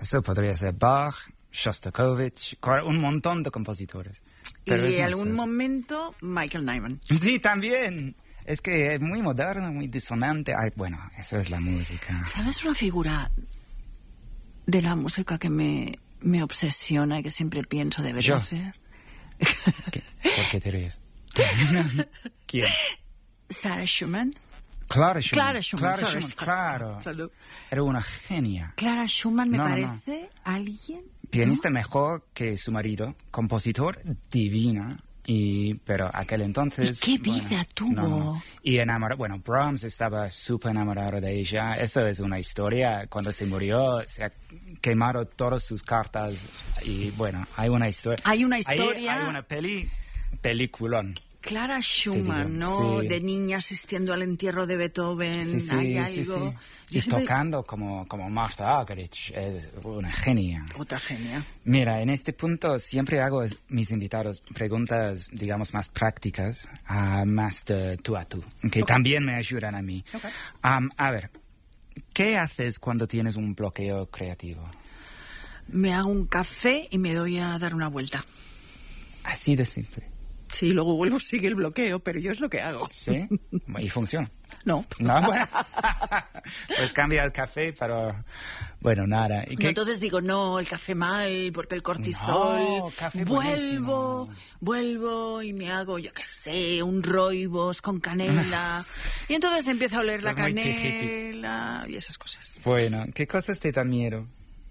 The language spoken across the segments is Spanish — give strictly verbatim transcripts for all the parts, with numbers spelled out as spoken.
Eso podría ser Bach, Shostakovich, un montón de compositores. Pero y en algún momento Michael Nyman. Sí, también. Es que es muy moderno, muy disonante. Ay, bueno, eso es la música. ¿Sabes una figura de la música que me, me obsesiona y que siempre pienso debería hacer? ¿Qué? ¿Por qué te ríes? ¿Quién? Sarah Schumann. Clara Schumann. Clara Schumann, Clara sorry. Schumann, claro. Salud. Era una genia. Clara Schumann me No, no, parece no. alguien... Pianista ¿no? mejor que su marido, compositor divina, y pero aquel entonces... ¿Y qué vida bueno, tuvo? No, no. Y enamorado, bueno, Brahms estaba súper enamorado de ella. Eso es una historia. Cuando se murió, se ha quemado todas sus cartas y bueno, hay una historia. Hay una Ahí historia... hay una peli, peliculón. Clara Schumann, ¿no? Sí. De niña asistiendo al entierro de Beethoven. Sí, sí, hay sí, algo... sí. Yo Y siempre- tocando como, como Martha Argerich, es una genia. Otra genia. Mira, en este punto siempre hago a mis invitados preguntas, digamos, más prácticas, uh, más de tú a tú, que Okay. también me ayudan a mí. Okay. Um, a ver, ¿qué haces cuando tienes un bloqueo creativo? Me hago un café y me doy a dar una vuelta. Así de simple. Sí, luego vuelvo, sigue el bloqueo, pero yo es lo que hago. ¿Sí? Y funciona. No. No, bueno. Pues cambia el café, pero bueno, nada. ¿Y No, qué- entonces digo, no, el café mal, porque el cortisol. No, café vuelvo, buenísimo. vuelvo y me hago, yo qué sé, un rooibos con canela. Y entonces empiezo a oler la Es muy hippie. canela y esas cosas. Bueno, ¿qué cosas te dan miedo?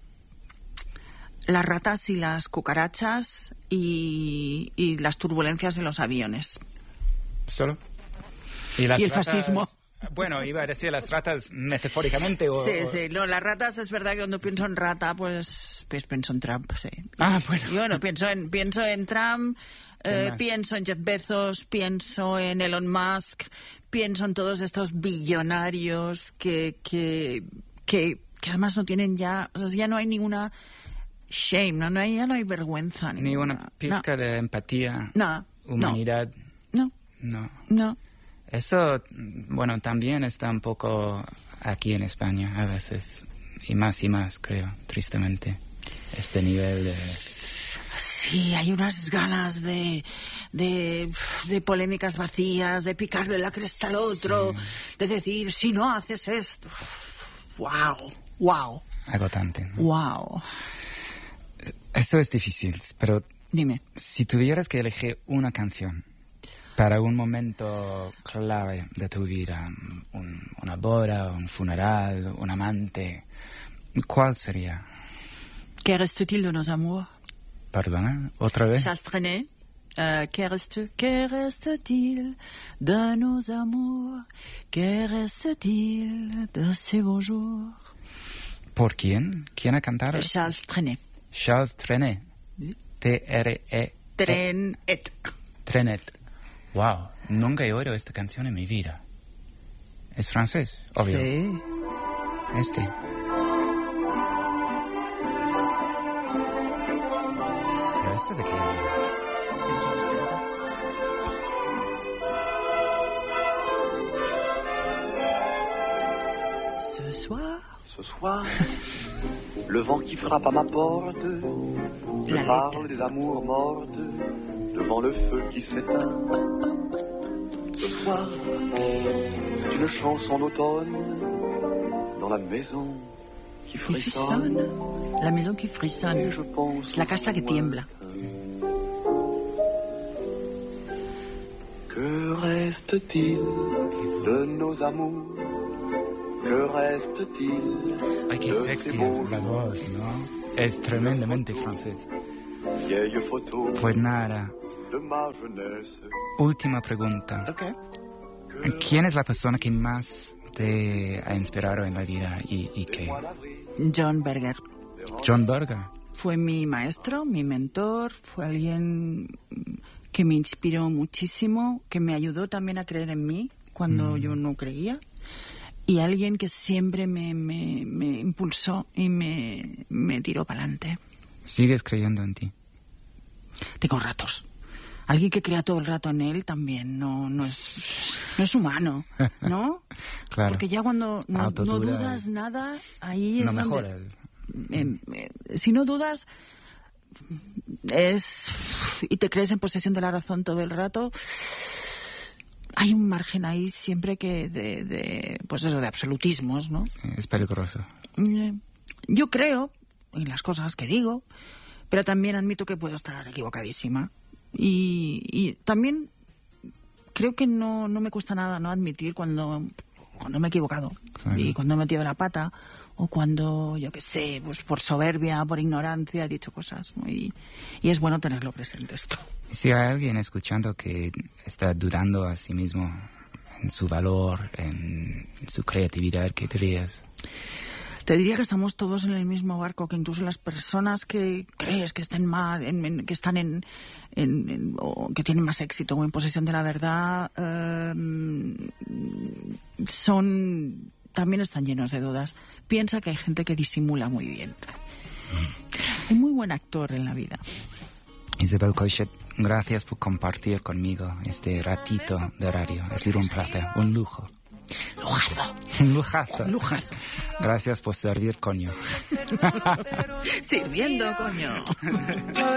Las ratas y las cucarachas y, y las turbulencias de los aviones. ¿Solo? ¿Y, las Y el ratas? fascismo. Bueno, iba a decir las ratas metafóricamente o... Sí, sí, no, las ratas es verdad que cuando pienso en rata, pues, pues pienso en Trump, sí. Ah, bueno. Y bueno, pienso en, pienso en Trump, ¿Qué eh, más? pienso en Jeff Bezos, pienso en Elon Musk, pienso en todos estos billonarios que, que, que, que además no tienen ya, o sea, ya no hay ninguna shame, no, no hay, ya no hay vergüenza. Ni Ninguna. una pizca de empatía, No, no, humanidad. no, No. no. Eso, bueno, también está un poco aquí en España a veces. Y más y más, creo, tristemente. Este nivel de... Sí, hay unas ganas de, de, de polémicas vacías, de picarle la cresta al otro, de decir, si no haces esto. Wow, wow, agotante, ¿no? wow. Eso es difícil, pero Dime. si tuvieras que elegir una canción para un momento clave de tu vida, un- una boda, un funeral, un amante, ¿cuál sería? Que reste-t-il de nos amours? ¿Perdona? ¿Otra vez? Charles Trenet. Euh, que reste, que reste-t-il de nos amours? Que reste-t-il de ces beaux jours? ¿Por quién? ¿Quién ha cantado? Charles Trenet. Charles Trenet. T R E Trenet. Trenet. Wow, nunca he oído esta canción en mi vida. ¿Es francés? Obvio. Sí. Este. ¿Pero este de qué? De los años treinta. Ce soir. Ce soir, le vent qui frappe à ma porte me La parle des amours mortes devant le feu qui s'éteint. Ce soir, c'est une chanson d'automne dans la maison qui Qui frissonne. frissonne. La maison qui Et frissonne. je pense Es la casa que tiembla. Que reste-t-il de nos amours? Que reste-t-il Ay, qué de sexy ces beaux la voz, ¿no? Es tremendamente francés. vieilles photos Pues nada, de ma jeunesse? última pregunta. Okay. ¿Quién es la persona que más te ha inspirado en la vida y, y qué? John Berger. John Berger. Fue mi maestro, mi mentor, fue alguien que me inspiró muchísimo, que me ayudó también a creer en mí cuando Mm. yo no creía, y alguien que siempre me, me, me impulsó y me, me tiró para adelante. ¿Sigues creyendo en ti? Tengo ratos. Alguien que crea todo el rato en él también no, no, es, no es humano, ¿no? Claro. Porque ya cuando no, no Autoduda dudas nada, ahí es No donde... mejora. eh, eh, si no dudas es y te crees en posesión de la razón todo el rato, hay un margen ahí siempre que de, de pues eso, de absolutismos, ¿no? Sí, es peligroso. Yo creo en las cosas que digo, pero también admito que puedo estar equivocadísima. Y, y también creo que no, no me cuesta nada no admitir cuando, cuando me he equivocado. Claro. Y cuando he metido la pata, o cuando, yo qué sé, pues por soberbia, por ignorancia, he dicho cosas, ¿no? Y, y es bueno tenerlo presente esto. Si hay alguien escuchando que está dudando a sí mismo en su valor, en su creatividad, ¿qué dirías? Te diría que estamos todos en el mismo barco, que incluso las personas que crees que estén más, en, en, que están en, en, en o que tienen más éxito o en posesión de la verdad, eh, son también están llenos de dudas. Piensa que hay gente que disimula muy bien. Hay muy buen actor en la vida. Isabel Coixet, gracias por compartir conmigo este ratito de radio. Ha sido un placer, un lujo. Lujazo. Un lujazo. Lujazo. Gracias por servir, coño. Sirviendo, coño.